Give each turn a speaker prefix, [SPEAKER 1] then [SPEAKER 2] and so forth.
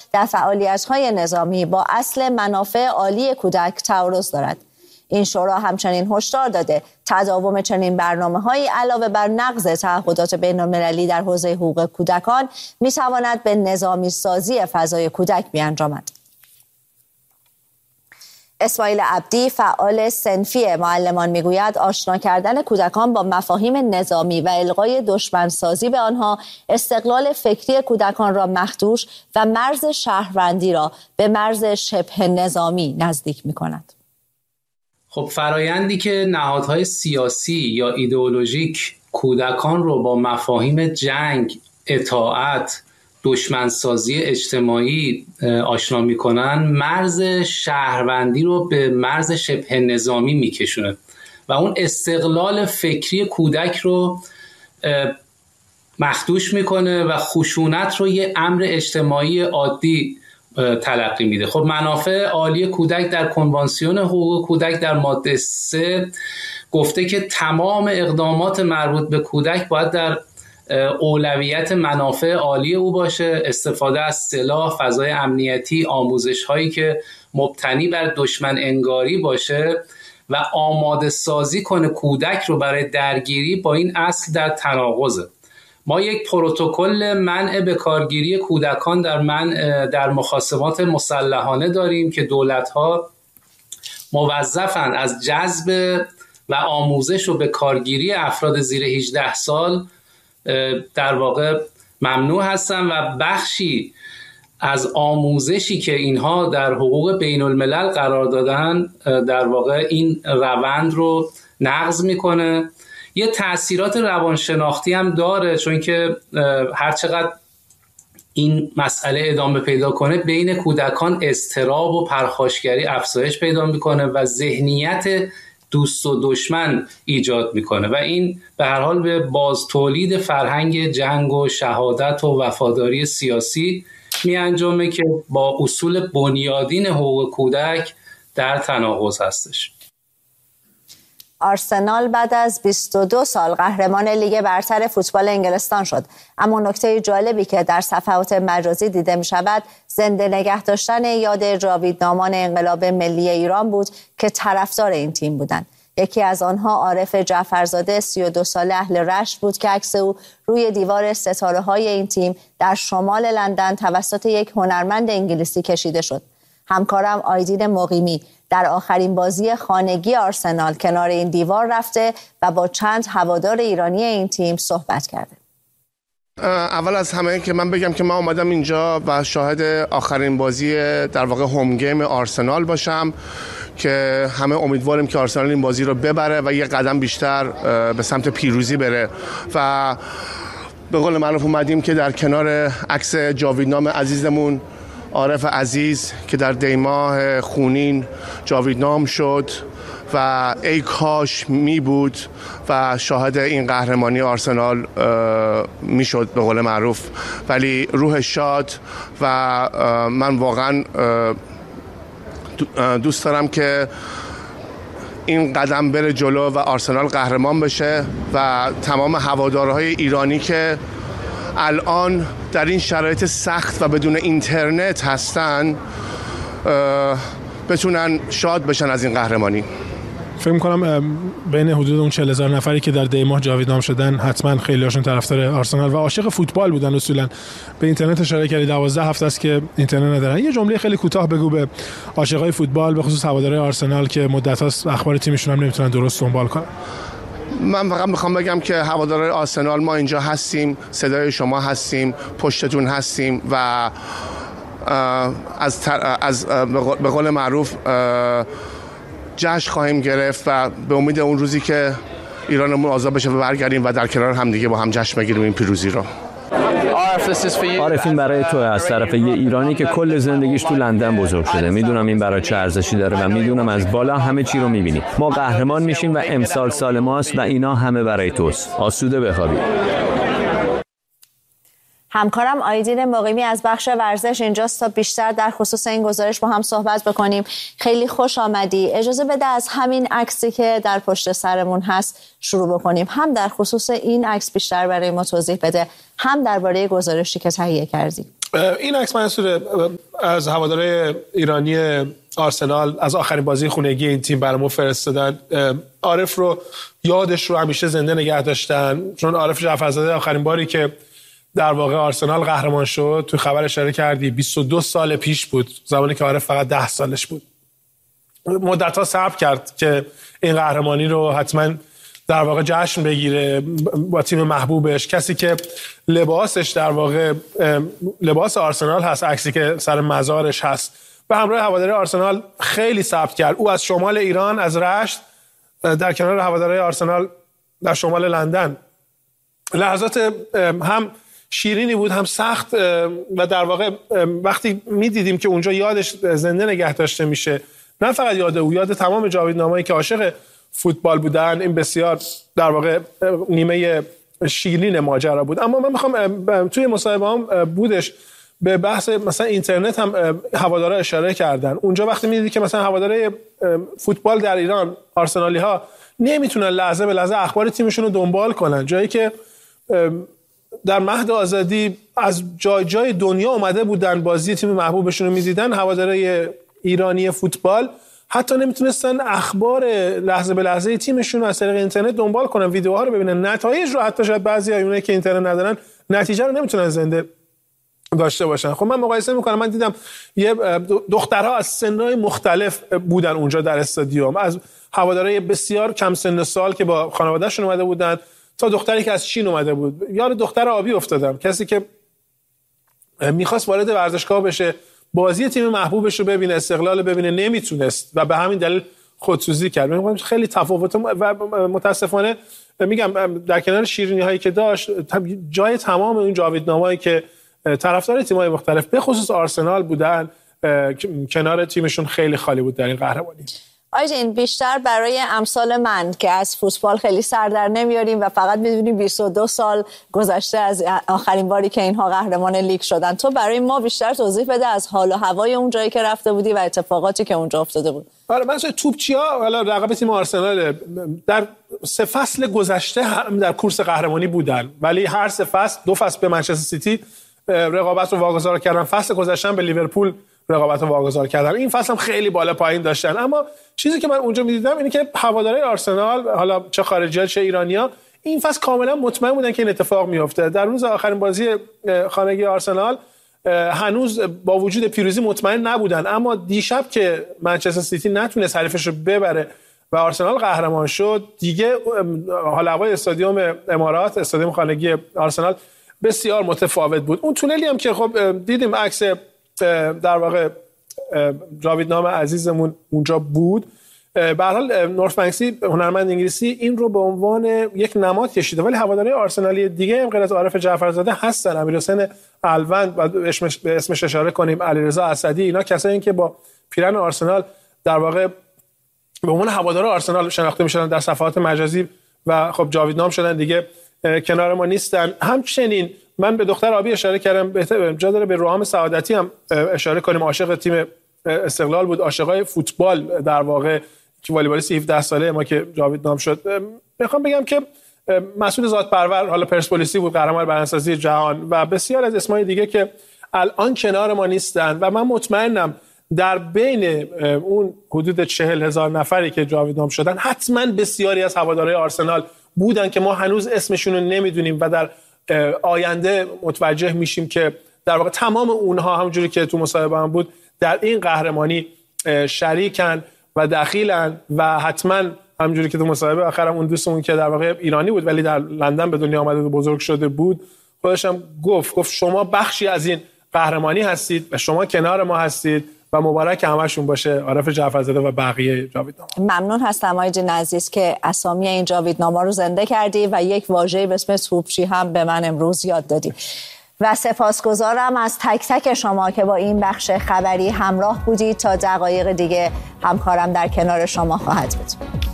[SPEAKER 1] در فعالیت‌های نظامی با اصل منافع عالی کودک تعارض دارد. این شورا همچنین هشدار داده تداوم چنین برنامه‌هایی علاوه بر نقض تعهدات بین‌المللی در حوزه حقوق کودکان می‌تواند به نظامی سازی فضای کودک بیانجامد. اسماعیل عبدی فعال صنفی معلمان میگوید آشنا کردن کودکان با مفاهیم نظامی و الغای دشمنسازی به آنها استقلال فکری کودکان را مخدوش و مرز شهروندی را به مرز شبه نظامی نزدیک می‌کند.
[SPEAKER 2] خب فرایندی که نهادهای سیاسی یا ایدئولوژیک کودکان رو با مفاهیم جنگ، اطاعت، دشمنسازی اجتماعی آشنا میکنن، مرز شهروندی رو به مرز شبه نظامی میکشونه و اون استقلال فکری کودک رو مخدوش میکنه و خشونت رو یه امر اجتماعی عادی تلقی میده. خب منافع عالی کودک در کنوانسیون حقوق کودک در ماده 3 گفته که تمام اقدامات مربوط به کودک باید در اولویت منافع عالی او باشه، استفاده از سلاح، فضای امنیتی، آموزش هایی که مبتنی بر دشمن انگاری باشه و آماده سازی کنه کودک رو برای درگیری با این اصل در تناقضه. ما یک پروتکل منع به کارگیری کودکان در مخاصمات مسلحانه داریم که دولت‌ها موظفن از جذب و آموزش و به کارگیری افراد زیر 18 سال در واقع ممنوع هستن و بخشی از آموزشی که اینها در حقوق بین الملل قرار دادن در واقع این روند رو نقض میکنه. یه تأثیرات روانشناختی هم داره، چون که هر چقدر این مسئله ادامه پیدا کنه بین کودکان اضطراب و پرخاشگری افزایش پیدا میکنه و ذهنیت دوست و دشمن ایجاد میکنه و این به هر حال به باز تولید فرهنگ جنگ و شهادت و وفاداری سیاسی می انجامه که با اصول بنیادین حقوق کودک در تناقض هستش.
[SPEAKER 1] آرسنال بعد از 22 سال قهرمان لیگ برتر فوتبال انگلستان شد، اما نکته جالبی که در صفحات مجازی دیده می شود زنده نگه داشتن یاد جاویدنامان انقلاب ملی ایران بود که طرفدار این تیم بودند. یکی از آنها عارف جعفرزاده 32 ساله اهل رشت بود که عکس او روی دیوار ستاره‌های این تیم در شمال لندن توسط یک هنرمند انگلیسی کشیده شد. همکارم آیدین مقیمی در آخرین بازی خانگی آرسنال کنار این دیوار رفته و با چند هوادار ایرانی این تیم صحبت کرده.
[SPEAKER 3] اول از همه که من بگم که من اومدم اینجا و شاهد آخرین بازی در واقع هوم گیم آرسنال باشم که همه امیدواریم که آرسنال این بازی رو ببره و یه قدم بیشتر به سمت پیروزی بره و به قول معروف اومدیم که در کنار عکس جاویدنام عزیزمون عارف عزیز که در دیماه خونین جاویدنام شد و ای کاش می بود و شاهد این قهرمانی آرسنال می شد به قول معروف، ولی روح شاد و من واقعا دوست دارم که این قدم بره جلو و آرسنال قهرمان بشه و تمام هوادارهای ایرانی که الان در این شرایط سخت و بدون اینترنت هستن بتونن شاد بشن از این قهرمانی.
[SPEAKER 4] فکر می‌کنم بین حدود اون 40,000 نفری که در دیماه جاویدنام شدن حتما خیلی هاشون طرفدار آرسنال و عاشق فوتبال بودن. اصولا به اینترنت اشاره کردی، 12 هفته است که اینترنت ندارن. یه جمله خیلی کوتاه بگو به عاشقای فوتبال، به خصوص هوادارهای آرسنال که مدت هاست اخبار تیمشون هم نمیتونن درست دنبال کنن.
[SPEAKER 3] من فقط میخوام بگم که هوادارهای آرسنال ما اینجا هستیم، صدای شما هستیم، پشتتون هستیم و از به قول معروف جشن خواهیم گرفت و به امید اون روزی که ایرانمون آزاد بشه و برگردیم و در کنار هم دیگه با هم جشن بگیریم این پیروزی رو.
[SPEAKER 5] عارف این برای تو از طرف یه ایرانی که کل زندگیش تو لندن بزرگ شده. میدونم این برای چه ارزشی داره و میدونم از بالا همه چی رو میبینی. ما قهرمان میشیم و امسال سال ماست و اینا همه برای توست. آسوده بخوابی.
[SPEAKER 1] همکارم آیدین مقیمی از بخش ورزش اینجاست تا بیشتر در خصوص این گزارش با هم صحبت بکنیم. خیلی خوش آمدی. اجازه بده از همین عکسی که در پشت سرمون هست شروع بکنیم. هم در خصوص این عکس بیشتر برای ما توضیح بده، هم درباره گزارشی که تهیه کردی.
[SPEAKER 4] این عکس منصور از هواداره ایرانی آرسنال از آخرین بازی خونگی این تیم برامون فرستادن. عارف رو یادش رو همیشه زنده نگه داشتن، چون عارف جعفرزاده آخرین باری که در واقع آرسنال قهرمان شد تو خبر اشاره کردی 22 سال پیش بود، زمانی که عارف فقط 10 سالش بود. مدت‌ها صبر کرد که این قهرمانی رو حتما در واقع جشن بگیره با تیم محبوبش، کسی که لباسش در واقع لباس آرسنال هست، عکسی که سر مزارش هست، به همراه هواداری آرسنال خیلی صبر کرد. او از شمال ایران، از رشت، در کنار هواداری آرسنال در شمال لندن. لحظات هم شیرینی بود هم سخت و در واقع وقتی میدیدیم که اونجا یادش زنده نگه داشته میشه، نه فقط یاد او، یاد تمام جاویدنامه‌ای که عاشق فوتبال بودن، این بسیار در واقع نیمه شیرین ماجرا بود. اما من میخوام توی مصاحبه هم بودش به بحث مثلا اینترنت هم هوادارا اشاره کردن. اونجا وقتی میدیدی که مثلا هواداره فوتبال در ایران، آرسنالی ها، نمیتونن لحظه به لحظه اخبار تیمشون رو دنبال کنن، جایی که در مهد آزادی از جای دنیا اومده بودن بازی تیم محبوبشون رو میدیدن، هواداره ایرانی فوتبال حتی نمیتونستن اخبار لحظه به لحظه تیمشون رو از طریق اینترنت دنبال کنن، ویدیوها رو ببینن، نتایج رو حتی شاید بعضی اونایی که اینترنت ندارن نتیجه رو نمیتونن زنده داشته باشن. خب من مقایسه میکنم، من دیدم یه دخترها از سن‌های مختلف بودن اونجا در استادیوم، از هوادارهای بسیار کم سن و سال که با خانواده‌شون اومده بودن تا دختری که از چین اومده بود. یاد دختر آبی افتادم، کسی که میخواست وارد ورزشگاه بشه، بازی تیم محبوبش رو ببینه، استقلال ببینه، نمیتونست و به همین دلیل خودسوزی کرد. میگم خیلی تفاوت و متاسفانه میگم در کنار شیرینی هایی که داشت، جای تمام اون جاویدنامه‌ای که طرفدار تیم‌های مختلف به خصوص آرسنال بودن کنار تیمشون خیلی خالی بود در این قهرمانی.
[SPEAKER 1] آیجین، بیشتر برای امثال من که از فوتبال خیلی سر در نمیاریم و فقط میدونیم 22 سال گذشته از آخرین باری که اینها قهرمان لیگ شدن، تو برای ما بیشتر توضیح بده از حال و هوای اون جایی که رفته بودی و اتفاقاتی که اونجا افتاده بود.
[SPEAKER 4] آره، مثلا توپچی‌ها حالا رقابت تیم آرسنال در 3 فصل گذشته در کورس قهرمانی بودن، ولی هر 3 فصل، 2 فصل به منچستر سیتی رقابت رو واگذار کردن، فصل گذشته به لیورپول رقابت رو واگذار کردن، این فصل هم خیلی بالا پایین داشتن. اما چیزی که من اونجا می‌دیدم اینه که هواداری آرسنال، حالا چه خارجی‌ها چه ایرانی‌ها، این فصل کاملا مطمئن بودن که این اتفاق میفته. در روز آخرین بازی خانگی آرسنال هنوز با وجود پیروزی مطمئن نبودن، اما دیشب که منچستر سیتی نتونست حریفش رو ببره و آرسنال قهرمان شد، دیگه حال هوای استادیوم امارات، استادیوم خانگی آرسنال بسیار متفاوت بود. اون تونلی هم که خب دیدیم عکس در واقع جاویدنام عزیزمون اونجا بود. به هر حال نورث بنکسی، هنرمند انگلیسی، این رو به عنوان یک نماد کشیده، ولی هواداری آرسنالی دیگه هم غیر از عارف جعفرزاده هستن، امیرحسین الوند و به اسمش اشاره کنیم، علیرضا اسدی، اینا کسایی که با پیرن آرسنال در واقع به عنوان هوادار آرسنال شناخته میشن در صفحات مجازی و خب جاویدنام شدن دیگه، کنار ما نیستن. همچنین من به دختر آبی اشاره کردم، جا داره به روحام سعادتی هم اشاره کنیم، عاشق تیم استقلال بود، عاشقای فوتبال در واقع، که والیبالیست 17 ساله ما که جاویدنام شد. میخوام بگم که مسعود ذات‌پرور حالا پرسپولیسی بود، قهرمان بدنسازی جهان، و بسیار از اسمای دیگه که الان کنار ما نیستن و من مطمئنم در بین اون حدود 40,000 نفری که جاویدنام شدن حتما بسیاری از هوادارهای آرسنال بودن که ما هنوز اسمشون رو نمیدونیم و در آینده متوجه میشیم که در واقع تمام اونها همونجوری که تو مصاحبه هم بود در این قهرمانی شریکن و دخیلن و حتما همونجوری که تو مصاحبه آخرم اون دوستمون که در واقع ایرانی بود ولی در لندن به دنیا آمده و بزرگ شده بود خودش هم گفت شما بخشی از این قهرمانی هستید و شما کنار ما هستید و مبارک همشون باشه، عارف جعفرزاده و بقیه جاویدنامه. ممنون
[SPEAKER 1] هستم آیجین عزیز که اسامی این جاویدنامه رو زنده کردی و یک واژه به اسم توپچی هم به من امروز یاد دادی. و سپاسگزارم از تک تک شما که با این بخش خبری همراه بودید. تا دقایق دیگه همکارم در کنار شما خواهد بود.